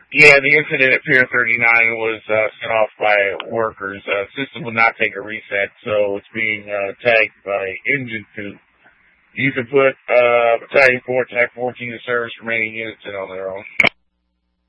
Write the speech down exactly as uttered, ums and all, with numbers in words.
Yeah, the incident at Pier thirty-nine was uh, set off by workers. Uh, system will not take a reset, so it's being uh, tagged by Engine two. You can put uh, Battalion four, Tac fourteen to service remaining units in on their own.